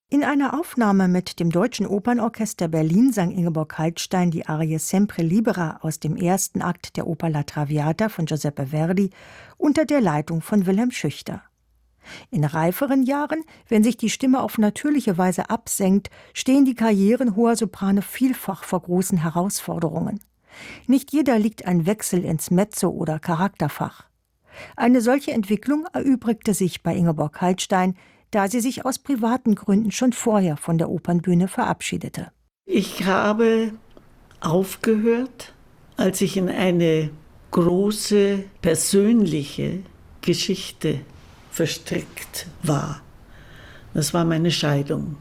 In einer Aufnahme mit dem Deutschen Opernorchester Berlin sang Ingeborg Heiltstein die Arie Sempre Libera aus dem ersten Akt der Oper La Traviata von Giuseppe Verdi unter der Leitung von Wilhelm Schüchter. In reiferen Jahren, wenn sich die Stimme auf natürliche Weise absenkt, stehen die Karrieren hoher Soprane vielfach vor großen Herausforderungen. Nicht jeder liegt ein Wechsel ins Mezzo oder Charakterfach. Eine solche Entwicklung erübrigte sich bei Ingeborg Heiltstein, da sie sich aus privaten Gründen schon vorher von der Opernbühne verabschiedete. Ich habe aufgehört, als ich in eine große persönliche Geschichte verstrickt war. Das war meine Scheidung,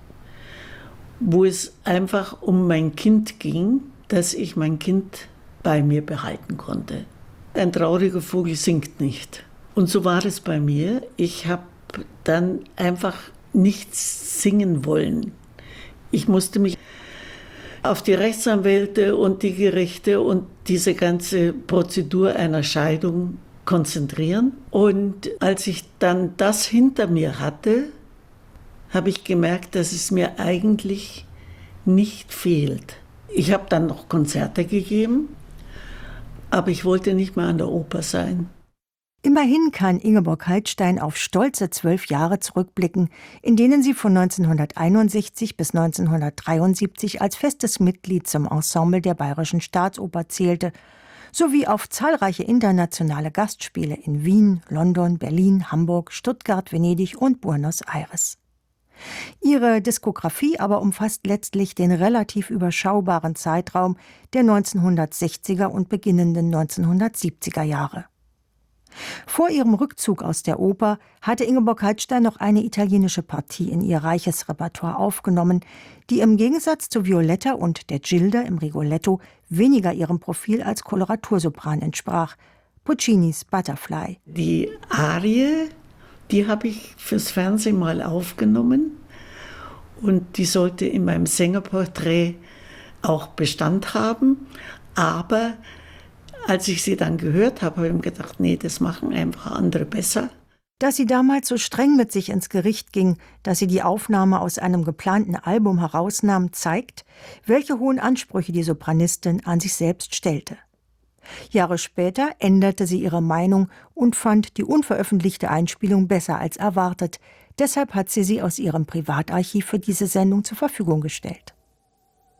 wo es einfach um mein Kind ging, dass ich mein Kind bei mir behalten konnte. Ein trauriger Vogel singt nicht. Und so war es bei mir. Ich habe dann einfach nichts singen wollen. Ich musste mich auf die Rechtsanwälte und die Gerichte und diese ganze Prozedur einer Scheidung konzentrieren. Und als ich dann das hinter mir hatte, habe ich gemerkt, dass es mir eigentlich nicht fehlt. Ich habe dann noch Konzerte gegeben, aber ich wollte nicht mehr an der Oper sein. Immerhin kann Ingeborg Heiltstein auf stolze 12 Jahre zurückblicken, in denen sie von 1961 bis 1973 als festes Mitglied zum Ensemble der Bayerischen Staatsoper zählte, sowie auf zahlreiche internationale Gastspiele in Wien, London, Berlin, Hamburg, Stuttgart, Venedig und Buenos Aires. Ihre Diskografie aber umfasst letztlich den relativ überschaubaren Zeitraum der 1960er und beginnenden 1970er Jahre. Vor ihrem Rückzug aus der Oper hatte Ingeborg Heiltstein noch eine italienische Partie in ihr reiches Repertoire aufgenommen, die im Gegensatz zu Violetta und der Gilda im Rigoletto weniger ihrem Profil als Koloratursopran entsprach, Puccinis Butterfly. Die Arie, die habe ich fürs Fernsehen mal aufgenommen und die sollte in meinem Sängerporträt auch Bestand haben, aber als ich sie dann gehört habe, habe ich mir gedacht, nee, das machen einfach andere besser. Dass sie damals so streng mit sich ins Gericht ging, dass sie die Aufnahme aus einem geplanten Album herausnahm, zeigt, welche hohen Ansprüche die Sopranistin an sich selbst stellte. Jahre später änderte sie ihre Meinung und fand die unveröffentlichte Einspielung besser als erwartet. Deshalb hat sie aus ihrem Privatarchiv für diese Sendung zur Verfügung gestellt.